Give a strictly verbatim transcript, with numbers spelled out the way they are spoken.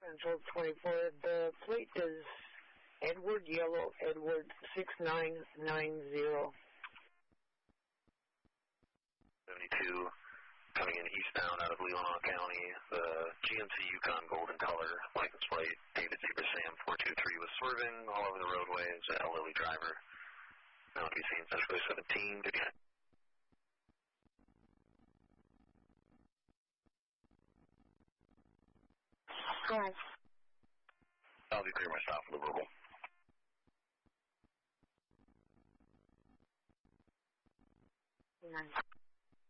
Central twenty-four, the plate is Edward Yellow, Edward six nine nine zero. seventy-two, coming in eastbound out of Leelanau County, the G M C Yukon Golden Color, license plate, David Zebra Sam four two three was swerving all over the roadways, a Lily driver. Now to be seen, Central seventeen, good guy. Go ahead. I'll be clear my stop for the verbal. Nice.